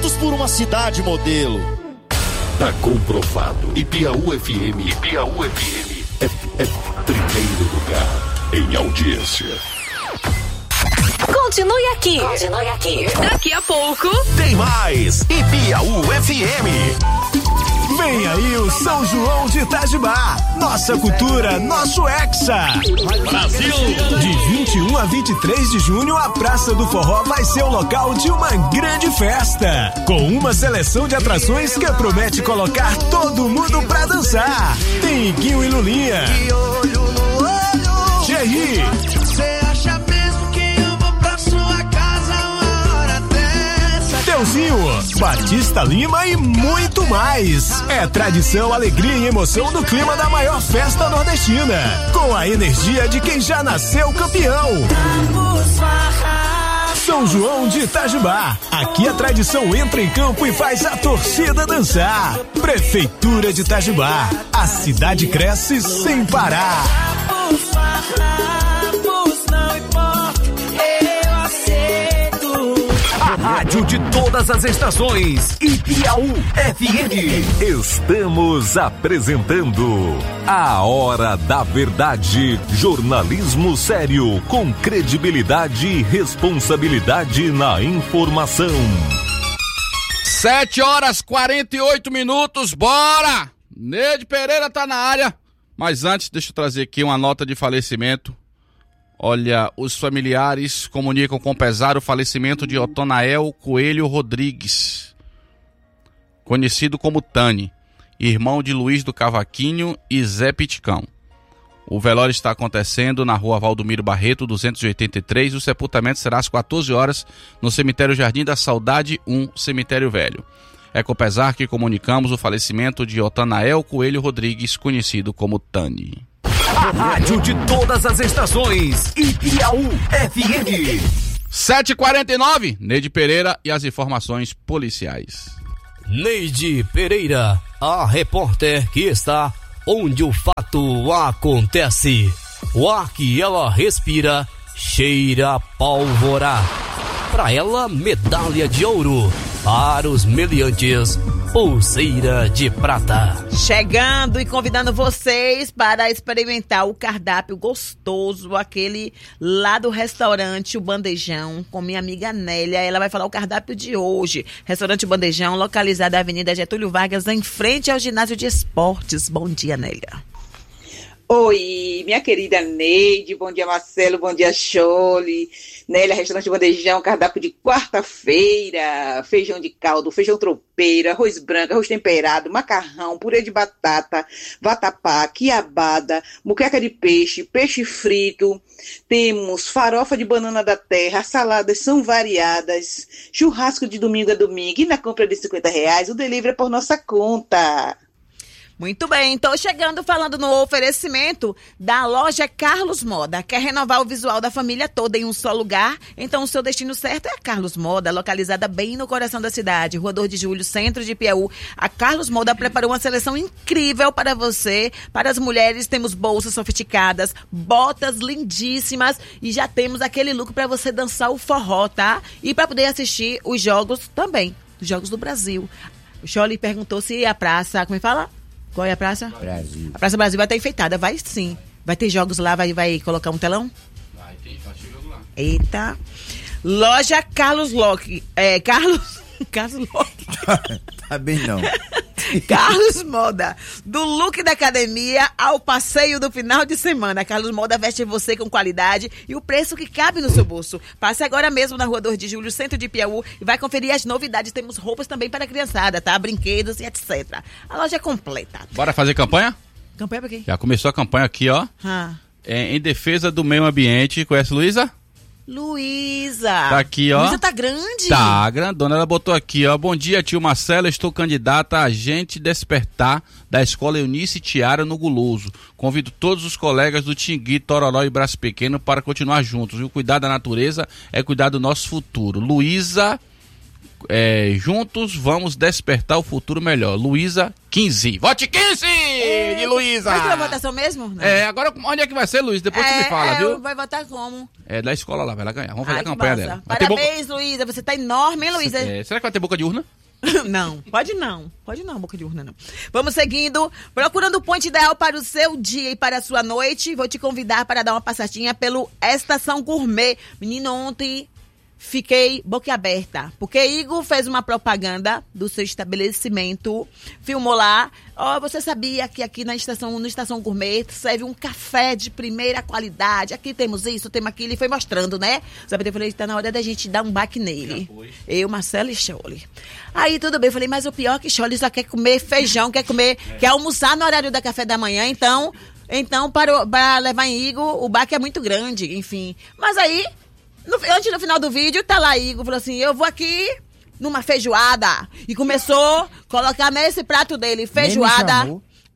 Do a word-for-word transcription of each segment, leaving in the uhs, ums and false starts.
juntos por uma cidade modelo. Tá comprovado. Ipiaú F M. Ipiaú F M é, é primeiro lugar em audiência. Continue aqui. Continue aqui. Daqui a pouco tem mais Ipiaú F M. Vem aí o São João de Itajubá. Nossa cultura, nosso Hexa. Brasil! De vinte e um a vinte e três de junho, a Praça do Forró vai ser o local de uma grande festa. Com uma seleção de atrações que promete colocar todo mundo pra dançar. Tem Iguinho e Lulinha. Jerry. Deusinho, Batista Lima e muito mais. É tradição, alegria e emoção do clima da maior festa nordestina. Com a energia de quem já nasceu campeão. São João de Itajubá. Aqui a tradição entra em campo e faz a torcida dançar. Prefeitura de Itajubá. A cidade cresce sem parar. Rádio de todas as estações, Ipiaú F M. Estamos apresentando A Hora da Verdade. Jornalismo sério, com credibilidade e responsabilidade na informação. Sete horas quarenta e oito minutos, bora! Neide Pereira tá na área. Mas antes, deixa eu trazer aqui uma nota de falecimento. Olha, os familiares comunicam com pesar o falecimento de Otonael Coelho Rodrigues, conhecido como Tani, irmão de Luiz do Cavaquinho e Zé Piticão. O velório está acontecendo na rua Valdomiro Barreto, duzentos e oitenta e três. O sepultamento será às quatorze horas no cemitério Jardim da Saudade um, Cemitério Velho. É com pesar que comunicamos o falecimento de Otonael Coelho Rodrigues, conhecido como Tani. A rádio de todas as estações, Ipiaú F M. sete e quarenta e nove, Neide Pereira e as informações policiais. Neide Pereira, a repórter que está onde o fato acontece. O ar que ela respira cheira a pólvora. Para ela, medalha de ouro. Para os meliantes, pulseira de prata. Chegando e convidando vocês para experimentar o cardápio gostoso, aquele lá do restaurante O Bandejão, com minha amiga Nélia. Ela vai falar o cardápio de hoje. Restaurante O Bandejão, localizado na Avenida Getúlio Vargas, em frente ao ginásio de esportes. Bom dia, Nélia. Oi, minha querida Neide, bom dia Marcelo, bom dia Chole. Nélia, restaurante Bandejão, cardápio de quarta-feira, feijão de caldo, feijão tropeiro, arroz branco, arroz temperado, macarrão, purê de batata, vatapá, quiabada, muqueca de peixe, peixe frito, temos farofa de banana da terra, as saladas são variadas, churrasco de domingo a domingo, e na compra de cinquenta reais, o delivery é por nossa conta. Muito bem, estou chegando falando no oferecimento da loja Carlos Moda. Quer renovar o visual da família toda em um só lugar? Então o seu destino certo é a Carlos Moda, localizada bem no coração da cidade, Rua dois de Julho, centro de Ipiaú. A Carlos Moda preparou uma seleção incrível para você. Para as mulheres temos bolsas sofisticadas, botas lindíssimas e já temos aquele look para você dançar o forró, tá? E para poder assistir os jogos também, os Jogos do Brasil. O Chole perguntou se a praça, como é que fala? Qual é a praça? Brasil. A Praça Brasil vai estar enfeitada, vai sim. Vai ter jogos lá, vai, vai colocar um telão? Vai ter, vai ter jogo lá. Eita. Loja Carlos Locke. É, Carlos... Carlos Locke. Tá bem não. Carlos Moda. Do look da academia ao passeio do final de semana. Carlos Moda veste você com qualidade e o preço que cabe no seu bolso. Passe agora mesmo na Rua dois de Julho, centro de Ipiaú, e vai conferir as novidades. Temos roupas também para a criançada, tá? Brinquedos e etcétera. A loja é completa. Bora fazer campanha? Campanha pra quê? Já começou a campanha aqui, ó. Ah. É, em defesa do meio ambiente. Conhece, Luísa? Luísa. Tá aqui, ó. Luísa tá grande. Tá, grandona. Ela botou aqui, ó. Bom dia, tio Marcelo. Estou candidata a agente despertar da Escola Eunice Tiara no Guloso. Convido todos os colegas do Tingui, Tororó e Braço Pequeno para continuar juntos. E o cuidar da natureza é cuidar do nosso futuro. Luísa, é, juntos vamos despertar o futuro melhor. Luísa quinze. Vote quinze! Neide, Luísa. Vai ter a votação mesmo? Não. É, agora onde é que vai ser, Luiz? Depois é, tu me fala, é, viu? Vai votar como? É da escola lá, vai lá ganhar. Vamos fazer Ai, a campanha massa. dela. Vai ter Parabéns, boca... Luísa. Você tá enorme, hein, Luísa? É, será que vai ter boca de urna? Não, pode não. Pode não, boca de urna não. Vamos seguindo. Procurando o ponto ideal para o seu dia e para a sua noite. Vou te convidar para dar uma passadinha pelo Estação Gourmet. Menino, ontem fiquei boquiaberta, porque Igor fez uma propaganda do seu estabelecimento, filmou lá. Ó, oh, você sabia que aqui na estação, no Estação Gourmet serve um café de primeira qualidade? Aqui temos isso, temos aquilo, e foi mostrando, né? Sabe, eu falei, tá na hora da gente dar um baque nele. Eu, Marcelo e Chole. Aí tudo bem, eu falei, mas o pior é que Chole só quer comer feijão, quer comer, é. quer almoçar no horário da café da manhã, então, então para, para levar em Igor, o baque é muito grande, enfim. Mas aí, no, antes do final do vídeo, tá lá Igor, falou assim, eu vou aqui numa feijoada. E começou a colocar nesse prato dele feijoada,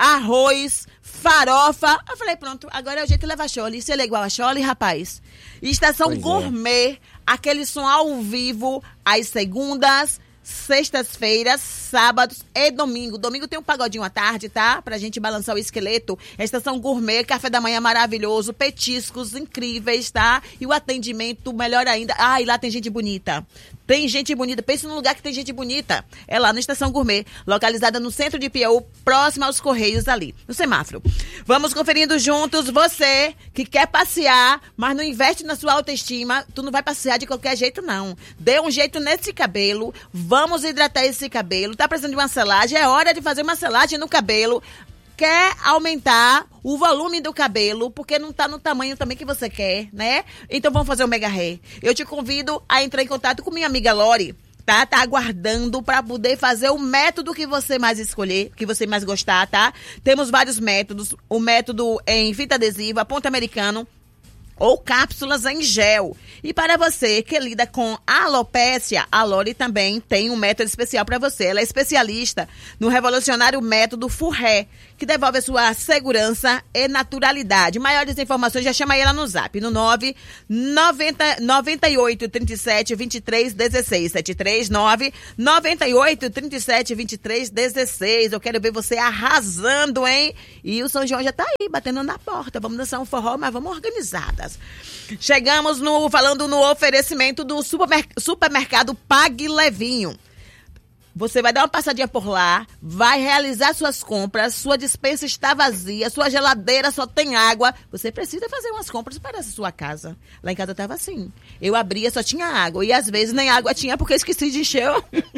arroz, farofa. Eu falei, pronto, agora é o jeito de levar a Chole. Se ele é igual a Chole, rapaz. Estação pois Gourmet, é. Aquele som ao vivo, às segundas, sextas-feiras, sábados e domingo. Domingo tem um pagodinho à tarde, tá? Pra gente balançar o esqueleto. Estação Gourmet, café da manhã maravilhoso, petiscos incríveis, tá? E o atendimento melhor ainda. Ah, e lá tem gente bonita. Tem gente bonita. Pense num lugar que tem gente bonita. É lá na Estação Gourmet, localizada no centro de Piauí, próximo aos Correios ali, no semáforo. Vamos conferindo juntos. Você que quer passear, mas não investe na sua autoestima, tu não vai passear de qualquer jeito, não. Dê um jeito nesse cabelo. Vamos hidratar esse cabelo. Tá precisando de uma selagem? É hora de fazer uma selagem no cabelo. Quer aumentar o volume do cabelo, porque não tá no tamanho também que você quer, né? Então vamos fazer o Mega Hair. Eu te convido a entrar em contato com minha amiga Lori, tá? Tá aguardando para poder fazer o método que você mais escolher, que você mais gostar, tá? Temos vários métodos. O método em fita adesiva, ponto americano, ou cápsulas em gel. E para você que lida com alopécia, a Lori também tem um método especial para você. Ela é especialista no revolucionário método Furré, que devolve a sua segurança e naturalidade. Maiores informações, já chama ela no zap, no nove nove oito três sete, dois três um seis, sete três nove nove oito três sete, dois três um seis. Eu quero ver você arrasando, hein? E o São João já tá aí, batendo na porta. Vamos dançar um forró, mas vamos organizadas. Chegamos no, falando no oferecimento do supermerc- supermercado Pague Levinho. Você vai dar uma passadinha por lá, vai realizar suas compras, sua despensa está vazia, sua geladeira só tem água. Você precisa fazer umas compras para essa sua casa. Lá em casa estava assim. Eu abria, só tinha água. E às vezes nem água tinha porque eu esqueci de encher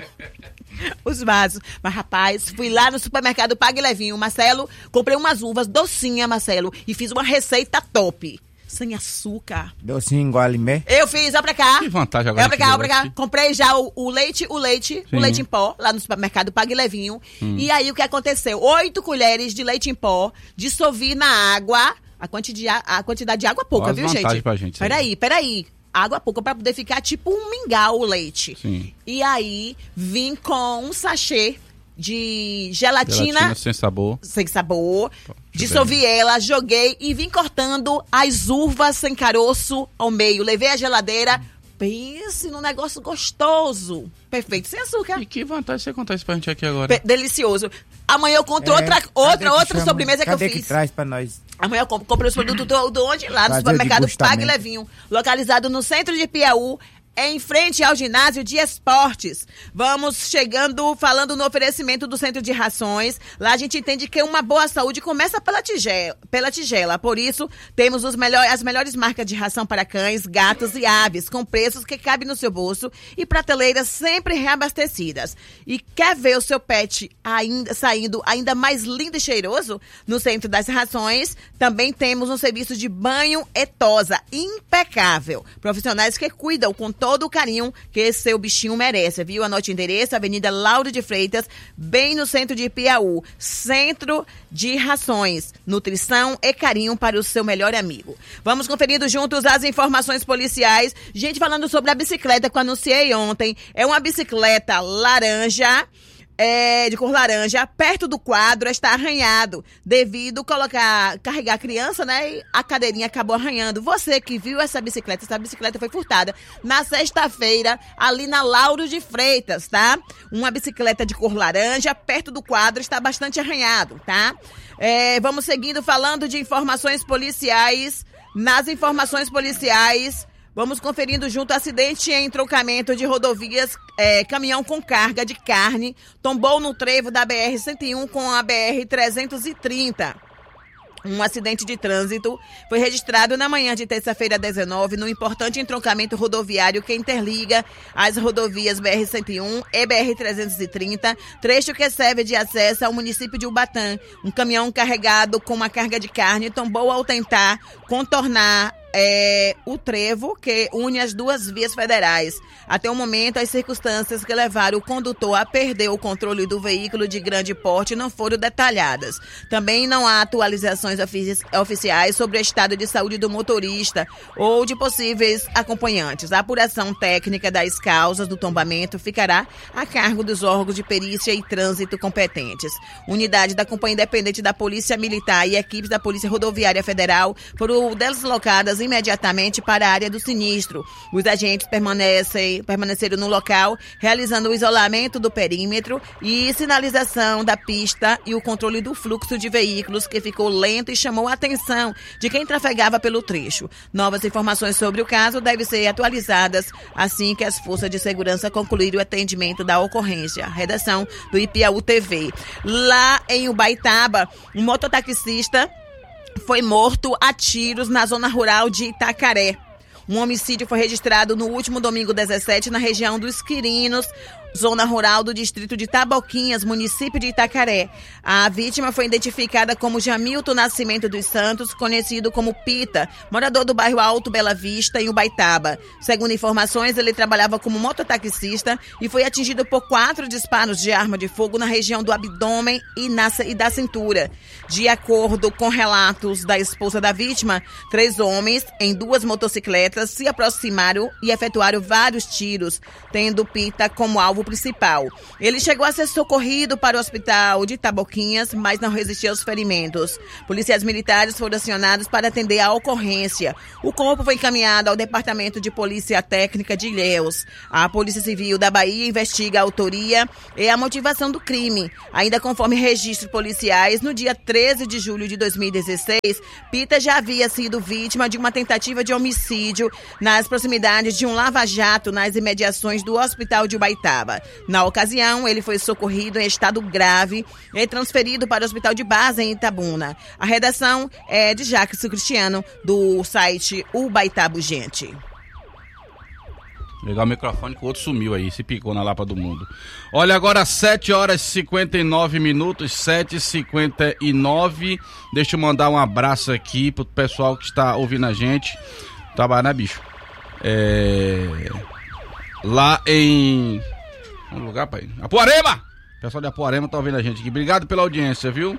os vasos. Mas, rapaz, fui lá no supermercado Pague Levinho. Marcelo, comprei umas uvas docinha, Marcelo, e fiz uma receita top. Sem açúcar. Docinho igual a limé? Eu fiz, ó pra cá. Que vantagem agora. Ó pra cá, ó pra cá. Comprei já o, o leite, o leite, Sim. o leite em pó, lá no supermercado Pague Levinho. Hum. E aí, o que aconteceu? Oito colheres de leite em pó, dissolvi na água, a quantidade, a quantidade de água pouca, Qual viu, gente? Pra gente peraí, peraí. Água pouca pra poder ficar tipo um mingau o leite. Sim. E aí, vim com um sachê de gelatina, gelatina sem sabor. Sem sabor. Dissolvi ela, joguei e vim cortando as uvas sem caroço ao meio. Levei a geladeira. Pense num negócio gostoso. Perfeito, sem açúcar. E que vantagem você contar isso pra gente aqui agora? Pe- delicioso. Amanhã eu conto é, outra, outra, outra que sobremesa cadê que eu que fiz. Traz pra nós? Amanhã eu compro, comprei os produtos do, do onde? Lá no Prazer supermercado Pague Levinho. Localizado no centro de Piauí, em frente ao ginásio de esportes. Vamos chegando, falando no oferecimento do Centro de Rações. Lá a gente entende que uma boa saúde começa pela tigela. Pela tigela. Por isso, temos os melhor, as melhores marcas de ração para cães, gatos e aves, com preços que cabem no seu bolso e prateleiras sempre reabastecidas. E quer ver o seu pet ainda, saindo ainda mais lindo e cheiroso? No Centro das Rações, também temos um serviço de banho e tosa impecável. Profissionais que cuidam com todo o carinho que esse seu bichinho merece, viu? Anote o endereço, Avenida Lauro de Freitas, bem no centro de Piauí. Centro de Rações, nutrição e carinho para o seu melhor amigo. Vamos conferindo juntos as informações policiais. Gente, falando sobre a bicicleta que eu anunciei ontem. É uma bicicleta laranja, é, de cor laranja, perto do quadro, está arranhado, devido colocar, carregar a criança, né, e a cadeirinha acabou arranhando. Você que viu essa bicicleta, essa bicicleta foi furtada na sexta-feira, ali na Lauro de Freitas, tá? Uma bicicleta de cor laranja, perto do quadro, está bastante arranhado, tá? É, vamos seguindo falando de informações policiais. Nas informações policiais, vamos conferindo junto acidente em trocamento de rodovias, é, caminhão com carga de carne tombou no trevo da B R cento e um com a B R trezentos e trinta. Um acidente de trânsito foi registrado na manhã de terça-feira dezenove no importante entroncamento rodoviário que interliga as rodovias B R cento e um e B R trezentos e trinta, trecho que serve de acesso ao município de Ubatã. Um caminhão carregado com uma carga de carne tombou ao tentar contornar É, o trevo que une as duas vias federais. Até o momento, as circunstâncias que levaram o condutor a perder o controle do veículo de grande porte não foram detalhadas. Também não há atualizações ofici- oficiais sobre o estado de saúde do motorista ou de possíveis acompanhantes. A apuração técnica das causas do tombamento ficará a cargo dos órgãos de perícia e trânsito competentes. Unidade da Companhia Independente da Polícia Militar e equipes da Polícia Rodoviária Federal foram deslocadas imediatamente para a área do sinistro. Os agentes permanecem, permaneceram no local, realizando o isolamento do perímetro e sinalização da pista e o controle do fluxo de veículos, que ficou lento e chamou a atenção de quem trafegava pelo trecho. Novas informações sobre o caso devem ser atualizadas assim que as forças de segurança concluírem o atendimento da ocorrência. Redação do I P A U T V. Lá em Ubaitaba, um mototaxista foi morto a tiros na zona rural de Itacaré. Um homicídio foi registrado no último domingo dezessete na região dos Quirinos, zona rural do distrito de Taboquinhas, município de Itacaré. A vítima foi identificada como Jamilton Nascimento dos Santos, conhecido como Pita, morador do bairro Alto Bela Vista, em Ubaitaba. Segundo informações, ele trabalhava como mototaxista e foi atingido por quatro disparos de arma de fogo na região do abdômen e, na, e da cintura. De acordo com relatos da esposa da vítima, três homens em duas motocicletas se aproximaram e efetuaram vários tiros, tendo Pita como alvo principal. Ele chegou a ser socorrido para o hospital de Taboquinhas, mas não resistiu aos ferimentos. Policiais militares foram acionados para atender a ocorrência. O corpo foi encaminhado ao Departamento de Polícia Técnica de Ilhéus. A Polícia Civil da Bahia investiga a autoria e a motivação do crime. Ainda conforme registros policiais, no dia treze de julho de dois mil e dezesseis, Pita já havia sido vítima de uma tentativa de homicídio nas proximidades de um lava-jato nas imediações do Hospital de Ubaitaba. Na ocasião, ele foi socorrido em estado grave e transferido para o Hospital de Base em Itabuna. A redação é de Jacques Cristiano, do site Ubaitaba Gente. Pegar o microfone que o outro sumiu aí, se picou na lapa do mundo. Olha, agora sete horas e cinquenta e nove minutos, sete e cinquenta e nove. Deixa eu mandar um abraço aqui pro pessoal que está ouvindo a gente. Trabalhar, bicho. É... Lá em... Um lugar, pai. Apuarema! O pessoal de Apuarema tá ouvindo a gente aqui. Obrigado pela audiência, viu?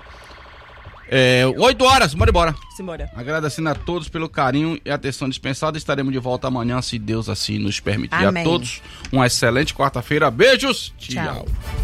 É, oito horas, bora embora. Simbora. Agradecendo a todos pelo carinho e atenção dispensada. Estaremos de volta amanhã, se Deus assim nos permitir. Amém. A todos uma excelente quarta-feira. Beijos. Tchau. Tchau.